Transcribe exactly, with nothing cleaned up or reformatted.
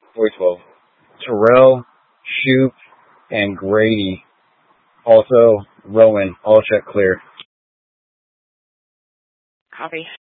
four twelve. Terrell, Shoop, and Grady. Also, Rowan, all check clear. Copy.